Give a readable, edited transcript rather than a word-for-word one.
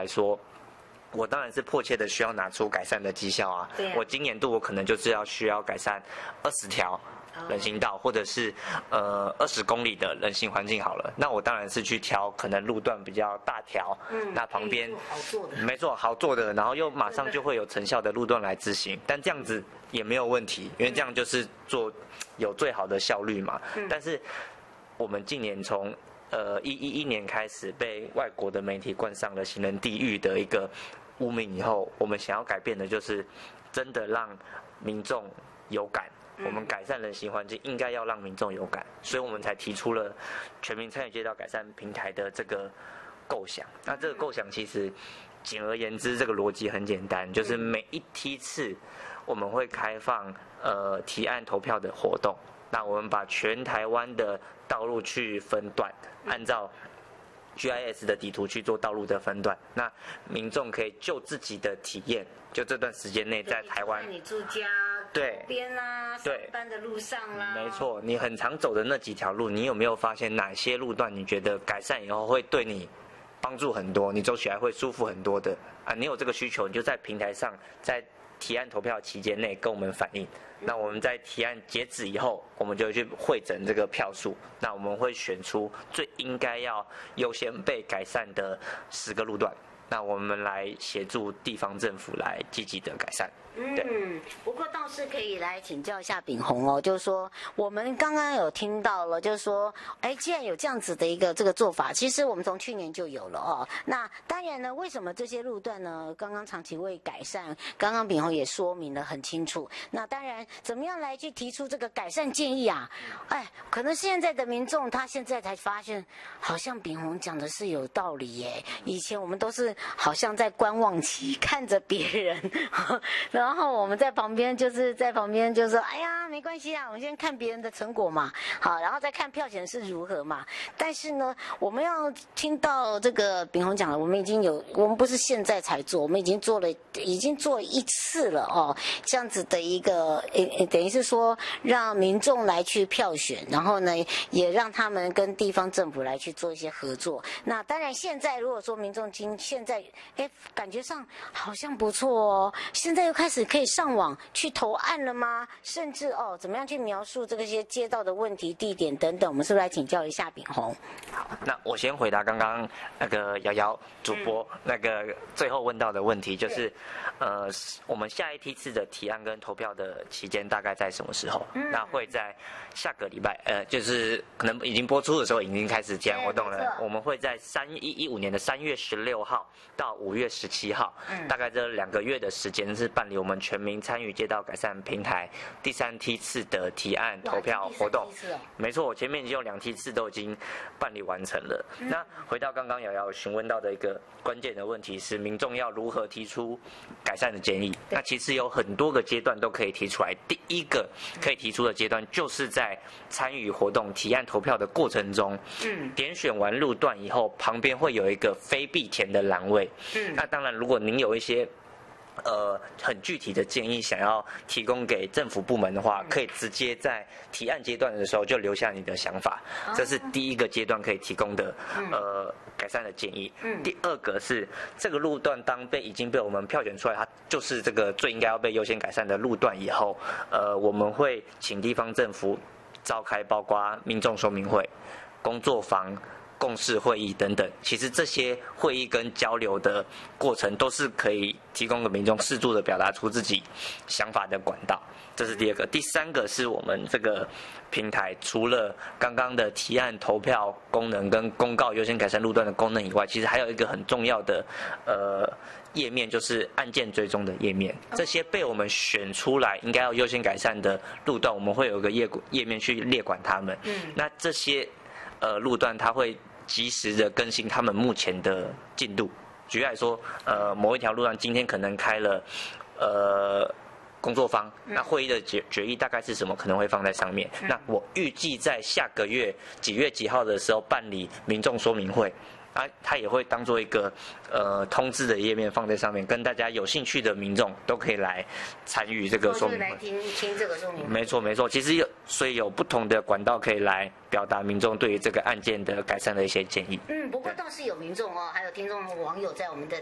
来说，我当然是迫切的需要拿出改善的绩效啊。 对啊我今年度我可能就是需要改善20条人行道，或者是20公里的人行环境好了。那我当然是去挑可能路段比较大条，那旁边好做的， 没错，好做的，然后又马上就会有成效的路段来执行。但这样子也没有问题，因为这样就是做有最好的效率嘛。但是我们近年从2011年开始被外国的媒体冠上了行人地狱的一个污名以后，我们想要改变的就是真的让民众有感。我们改善人行环境应该要让民众有感，所以我们才提出了全民参与街道改善平台的这个构想。那这个构想其实简而言之，这个逻辑很简单，就是每一梯次我们会开放提案投票的活动。那我们把全台湾的道路去分段，按照GIS 的地图去做道路的分段，那民众可以就自己的体验，就这段时间内在台湾， 你住家对边啦，上班的路上啦， 没错，你很常走的那几条路，你有没有发现哪些路段你觉得改善以后会对你帮助很多，你走起来会舒服很多的啊？你有这个需求，你就在平台上，在提案投票期间内跟我们反映。那我们在提案截止以后，我们就会去汇整这个票数。那我们会选出最应该要优先被改善的10个路段。那我们来协助地方政府来积极的改善。 不过倒是可以来请教一下秉宏哦，就是说我们刚刚有听到了，就是说，既然有这样子的一个这个做法，其实我们从去年就有了哦。那当然呢，为什么这些路段呢？刚刚长期为改善，刚刚秉宏也说明了很清楚。那当然，怎么样来去提出这个改善建议啊？可能现在的民众他现在才发现，好像秉宏讲的是有道理耶。以前我们都是好像在观望期，看着别人。然后我们在旁边就说，哎呀，没关系啊，我们先看别人的成果嘛，好，然后再看票选是如何嘛。但是呢，我们要听到这个秉宏讲了，我们不是现在才做，我们已经做了一次了哦，这样子的一个，等于是说让民众来去票选，然后呢，也让他们跟地方政府来去做一些合作。那当然，现在如果说民众现在，感觉上好像不错哦，现在又开始可以上网去投案了吗？甚至怎么样去描述这些街道的问题、地点等等，我们是不是来请教一下秉宏？ 好，那我先回答刚刚那个瑶瑶主播那个最后问到的问题，就是我们下一梯次的提案跟投票的期间大概在什么时候？那会在下个礼拜，就是可能已经播出的时候已经开始提案活动了。我们会在2015年的3月16号到5月17号，大概这2个月的时间是办理我们全民参与街道改善平台第3梯次的提案投票活动。没错，前面已经有2梯次都已经办理完成了。那回到刚刚瑶瑶询问到的一个关键的问题是，民众要如何提出改善的建议？那其实有很多个阶段都可以提出来。第一个可以提出的阶段，就是在参与活动提案投票的过程中，点选完路段以后，旁边会有一个非必填的栏位。那当然，如果您有一些很具体的建议想要提供给政府部门的话，可以直接在提案阶段的时候就留下你的想法，这是第一个阶段可以提供的改善的建议。第二个是这个路段已经被我们票选出来，它就是这个最应该要被优先改善的路段以后，我们会请地方政府召开包括民众说明会、工作坊、共识会议等等，其实这些会议跟交流的过程都是可以提供给民众适度的表达出自己想法的管道，这是第二个。第三个是我们这个平台除了刚刚的提案投票功能跟公告优先改善路段的功能以外，其实还有一个很重要的页面，就是案件追踪的页面。这些被我们选出来应该要优先改善的路段，我们会有个页面去列管他们。那这些路段它会及时的更新他们目前的进度。举例来说，某一条路段今天可能开了工作坊，那会议的决议大概是什么，可能会放在上面。那我预计在下个月几月几号的时候办理民众说明会。它也会当做一个通知的页面放在上面，跟大家有兴趣的民众都可以来参与这个说明会。 来听这个说明会。 没错没错，其实所以有不同的管道可以来表达民众对于这个案件的改善的一些建议。 不过倒是有民众还有听众网友在我们的